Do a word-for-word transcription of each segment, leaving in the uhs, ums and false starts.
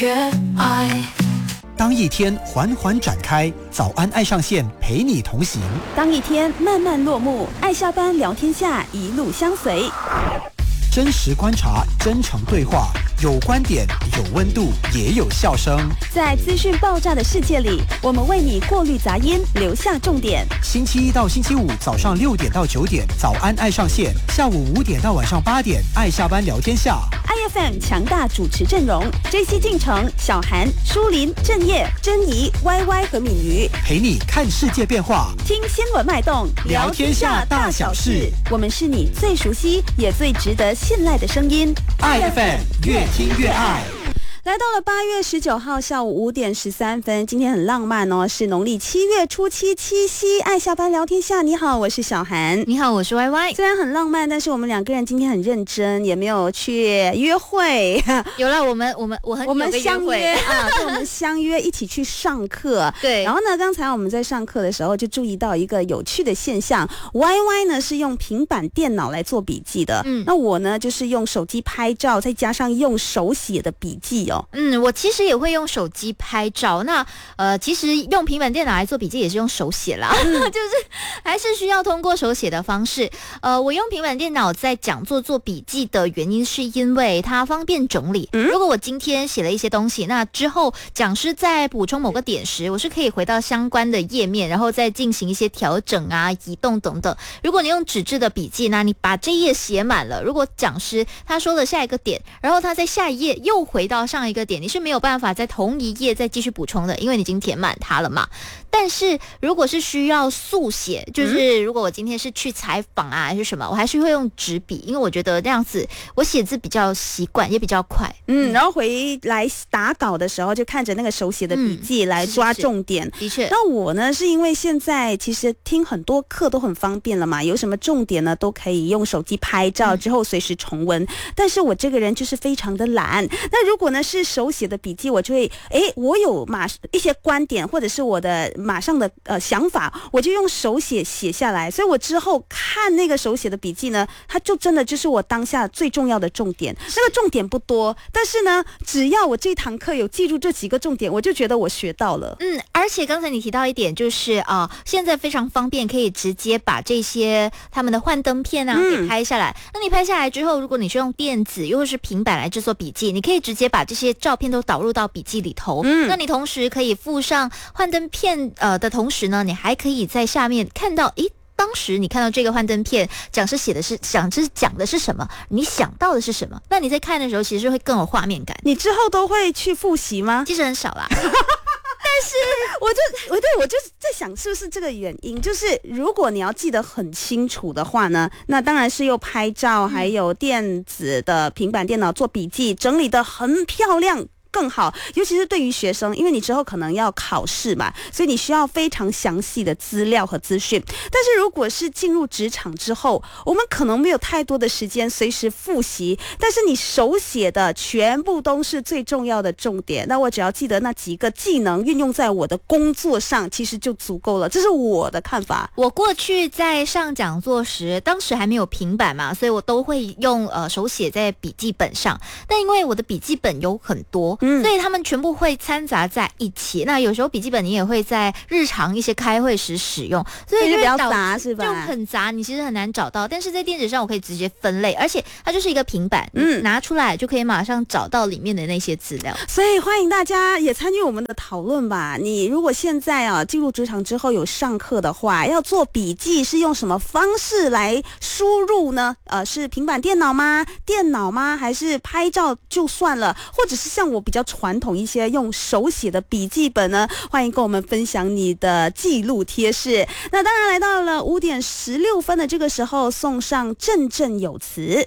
越爱。 当一天缓缓展开，早安爱上线陪你同行； 当一天慢慢落幕，爱下班聊天下一路相随。 真实观察，真诚对话，有观点，有温度，也有笑声。 在资讯爆炸的世界里，我们为你过滤杂音，留下重点。 星期一到星期五早上六点到九点，早安爱上线；下午五点到晚上八点，爱下班聊天下。 I F M 强大主持阵容 ：J C 进城、小韩、舒林、郑业、珍怡、Y Y 和敏瑜， 陪你看世界变化， 听新闻脉动， 聊天下大小事。 我们是你最熟悉也最值得信赖的声音。 I F M 越听越爱。 来到了八月十九号下午五点十三分，今天很浪漫哦，是农历七月初七，七夕。爱下班聊天下，你好，我是小韩。 你好，我是 Y Y。 虽然很浪漫，但是我们两个人今天很认真，也没有去约会。 有了，我们我们我很我们相约啊， 对， 我们相约一起去上课。 对， 然后呢，刚才我们在上课的时候就注意到一个有趣的现象 ，Y Y 呢是用平板电脑来做笔记的，嗯，那我呢就是用手机拍照，再加上用手写的笔记哦。 嗯，我其实也会用手机拍照。那呃，其实用平板电脑来做笔记也是用手写啦，嗯、就是还是需要通过手写的方式。呃，我用平板电脑在讲座做笔记的原因是因为它方便整理。嗯、如果我今天写了一些东西，那之后讲师在补充某个点时，我是可以回到相关的页面，然后再进行一些调整啊、移动等等。如果你用纸质的笔记，那你把这一页写满了，如果讲师他说了下一个点，然后他在下一页又回到上一个点，你是没有办法在同一页再继续补充的，因为你已经填满它了嘛。但是如果是需要速写，就是如果我今天是去采访啊还是什么，我还是会用纸笔，因为我觉得这样子我写字比较习惯，也比较快。 嗯，然后回来打稿的时候就看着那个手写的笔记来抓重点。 嗯、的确， 那我呢是因为现在其实听很多课都很方便了嘛，有什么重点呢都可以用手机拍照，之后随时重温。嗯、但是我这个人就是非常的懒。那如果呢是手写的笔记，我就会诶，我有马一些观点或者是我的马上的呃想法，我就用手写写下来。所以我之后看那个手写的笔记呢，它就真的就是我当下最重要的重点。那个重点不多，但是呢，只要我这堂课有记住这几个重点，我就觉得我学到了。 嗯，而且刚才你提到一点，就是啊、呃，现在非常方便，可以直接把这些他们的幻灯片啊、嗯、给拍下来。那你拍下来之后，如果你是用电子又或是平板来制作笔记，你可以直接把这些照片都导入到笔记里头。嗯，那你同时可以附上幻灯片呃的同时呢，你还可以在下面看到，诶。当时你看到这个幻灯片，讲师写的是讲师讲的是什么，你想到的是什么？那你在看的时候，其实会更有画面感。 你之后都会去复习吗？ 其实很少啦。但是我就我对我就是在想，是不是这个原因？就是如果你要记得很清楚的话呢，那当然是用拍照，还有电子的平板电脑做笔记，整理得很漂亮。更好，尤其是对于学生，因为你之后可能要考试嘛，所以你需要非常详细的资料和资讯。但是如果是进入职场之后，我们可能没有太多的时间随时复习，但是你手写的全部都是最重要的重点，那我只要记得那几个技能运用在我的工作上，其实就足够了。这是我的看法。 我过去在上讲座时，当时还没有平板嘛，所以我都会用呃手写在笔记本上，但因为我的笔记本有很多，嗯，所以他们全部会掺杂在一起。那有时候笔记本你也会在日常一些开会时使用，所以就比较杂是吧？ 就很杂，你其实很难找到。但是在电子上我可以直接分类，而且它就是一个平板，嗯，拿出来就可以马上找到里面的那些资料。 所以欢迎大家也参与我们的讨论吧。你如果现在啊进入职场之后有上课的话，要做笔记是用什么方式来输入呢？呃，是平板电脑吗？电脑吗？还是拍照就算了？或者是像我比较传统一些用手写的笔记本呢？欢迎跟我们分享你的记录贴士。那当然来到了五点十六分的这个时候，送上振振有词。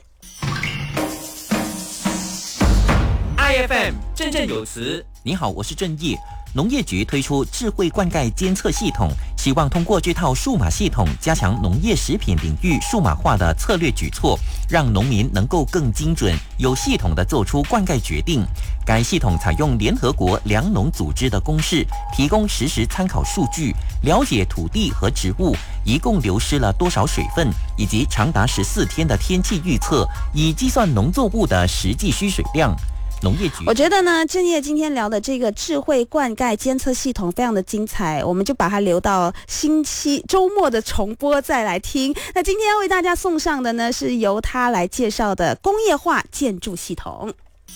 I F M 振振有词。 你好，我是郑毅。农业局推出智慧灌溉监测系统，希望通过这套数码系统加强农业食品领域数码化的策略举措，让农民能够更精准、有系统地做出灌溉决定。该系统采用联合国粮农组织的公式，提供实时参考数据，了解土地和植物一共流失了多少水分，以及长达十四天的天气预测，以计算农作物的实际需水量。 农业局。 我觉得呢，正业今天聊的这个智慧灌溉监测系统非常的精彩，我们就把它留到星期周末的重播再来听。那今天要为大家送上的呢，是由他来介绍的工业化建筑系统。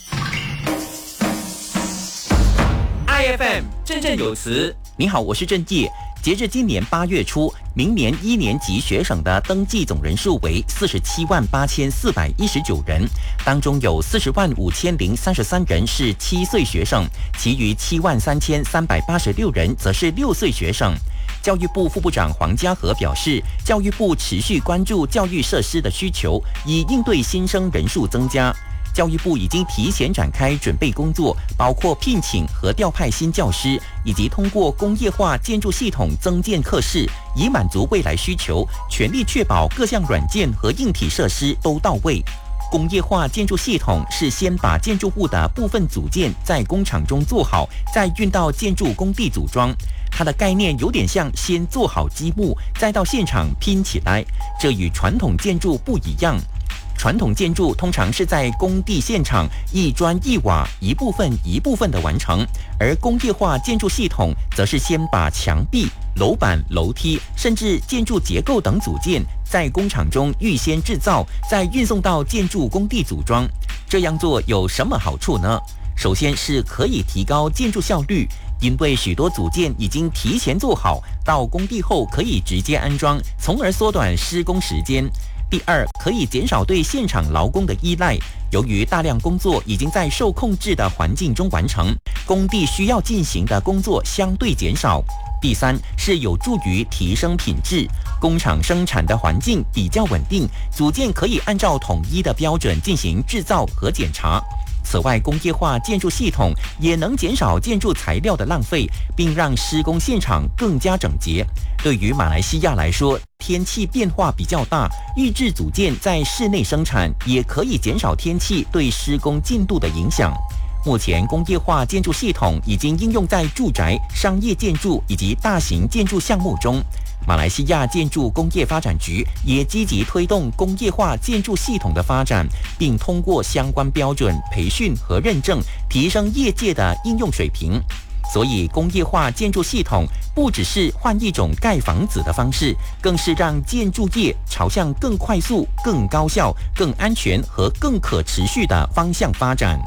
I F M 振振有词。 你好，我是正业。截至今年八月初，明年一年级学生的登记总人数为四十七万八千四百一十九人，当中有四十万五千零三十三人是七岁学生，其余七万三千三百八十六人则是六岁学生。教育部副部长黄家和表示，教育部持续关注教育设施的需求，以应对新生人数增加。教育部已经提前展开准备工作，包括聘请和调派新教师，以及通过工业化建筑系统增建课室，以满足未来需求，全力确保各项软件和硬体设施都到位。工业化建筑系统是先把建筑物的部分组件在工厂中做好，再运到建筑工地组装。它的概念有点像先做好积木，再到现场拼起来，这与传统建筑不一样。传统建筑通常是在工地现场一砖一瓦一部分一部分的完成，而工业化建筑系统则是先把墙壁、楼板、楼梯甚至建筑结构等组件在工厂中预先制造，再运送到建筑工地组装。这样做有什么好处呢？首先是可以提高建筑效率，因为许多组件已经提前做好，到工地后可以直接安装，从而缩短施工时间。第二，可以减少对现场劳工的依赖，由于大量工作已经在受控制的环境中完成，工地需要进行的工作相对减少。第三，是有助于提升品质，工厂生产的环境比较稳定，组件可以按照统一的标准进行制造和检查。此外，工业化建筑系统也能减少建筑材料的浪费，并让施工现场更加整洁。对于马来西亚来说，天气变化比较大，预制组件在室内生产也可以减少天气对施工进度的影响。目前，工业化建筑系统已经应用在住宅、商业建筑以及大型建筑项目中。马来西亚建筑工业发展局也积极推动工业化建筑系统的发展，并通过相关标准培训和认证，提升业界的应用水平。所以，工业化建筑系统不只是换一种盖房子的方式，更是让建筑业朝向更快速、更高效、更安全和更可持续的方向发展。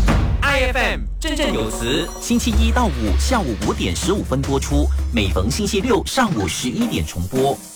I F M 振振有词， 星期一到五下午五点十五分播出，每逢星期六上午十一点重播。